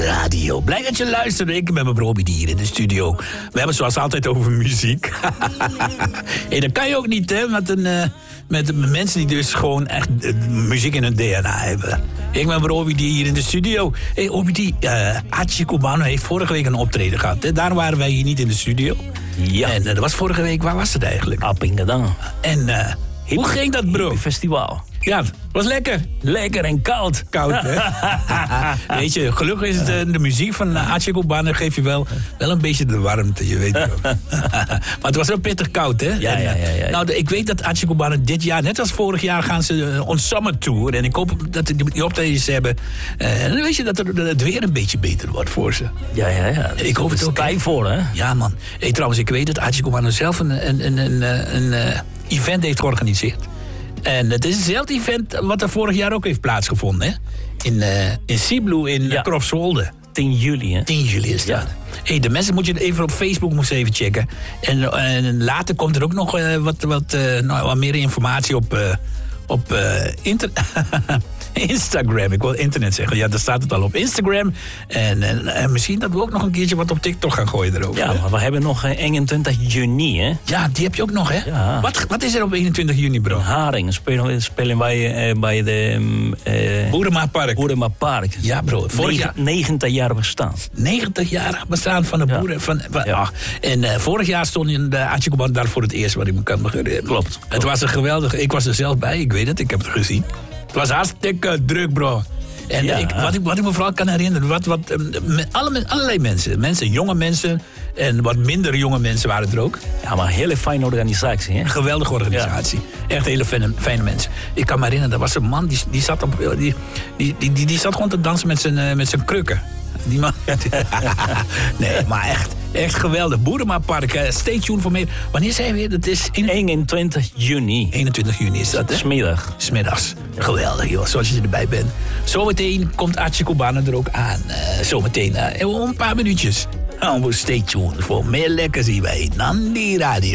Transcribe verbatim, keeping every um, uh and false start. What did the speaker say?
Radio. Blij dat je luistert. Ik ben mijn Robbie hier in de studio. We hebben zoals altijd over muziek. Hey, dat kan je ook niet, hè? Met, een, uh, met, met mensen die dus gewoon echt uh, muziek in hun D N A hebben. Ik ben Robbie hier in de studio. Hey, Robbie, uh, Hachi Cubano heeft vorige week een optreden gehad. Hè? Daarom waren wij hier niet in de studio. Ja. En uh, dat was vorige week, waar was het eigenlijk? Appingedam. En uh, hoe ging dat, bro? Festival. Ja, was lekker. Lekker en koud. Koud, hè? Weet je, gelukkig is de, de muziek van Hachi Cubano geeft je wel, wel een beetje de warmte, je weet wel. Maar het was wel pittig koud, hè? Ja, en, ja, ja, ja. Nou, de, ik weet dat Hachi Cubano dit jaar, net als vorig jaar, gaan ze uh, on summer tour. En ik hoop dat die, die optredens hebben. Uh, en dan weet je dat, er, dat het weer een beetje beter wordt voor ze. Ja, ja, ja. Ik hoop het ook. Tijd voor, hè? Ja, man. Hey, trouwens, ik weet dat Hachi Cubano zelf een, een, een, een, een, een uh, event heeft georganiseerd. En het is hetzelfde event wat er vorig jaar ook heeft plaatsgevonden, hè? In, uh, in Sieblu in Ja. Krofzwolde. tien juli, hè? tien juli is dat. Ja. Hey, de mensen moet je even op Facebook moet je even checken. En, en later komt er ook nog uh, wat, wat, uh, nou, wat meer informatie op, uh, op uh, inter- Instagram. Ik wil internet zeggen. Ja, daar staat het al op Instagram. En, en, en misschien dat we ook nog een keertje wat op TikTok gaan gooien erover. Ja, maar we hebben nog uh, eenentwintig juni, hè? Ja, die heb je ook nog, hè? Ja. Wat, wat is er op eenentwintig juni, bro? In Haring spelen, spelen wij uh, bij de uh, Boeremapark. Boeremapark. Ja, bro. Vorig jaar negentig jaar bestaan. negentig-jarig bestaan van de Ja. boeren. Van, van, Ja. ach, en uh, vorig jaar stond in de Hachi Cubano daar voor het eerst, wat ik me kan herinneren. Klopt. Het was een geweldig. Ik was er zelf bij, ik weet het, ik heb het gezien. Het was hartstikke druk, bro. En Ja. ik, wat, ik, wat ik me vooral kan herinneren, wat, wat, uh, met alle, allerlei mensen. Mensen, jonge mensen en wat minder jonge mensen waren er ook. Ja, maar een hele fijne organisatie, hè? Een geweldige organisatie. Echt hele fijne, fijne mensen. Ik kan me herinneren, er was een man die, die, zat, op, die, die, die, die, die zat gewoon te dansen met zijn, uh, met zijn krukken. Die man. Nee, maar echt, echt geweldig. Boeremapark, uh, stay tuned voor meer. Wanneer zijn we weer? Dat is eenentwintig juni. eenentwintig juni is dat, hè? Smiddag. Smiddags. Geweldig, joh, zoals je erbij bent. Zometeen komt Hachi Cubano er ook aan. Uh, zometeen, uh, een paar minuutjes. Oh, stay tuned voor meer lekkers hier bij Nandi Radio.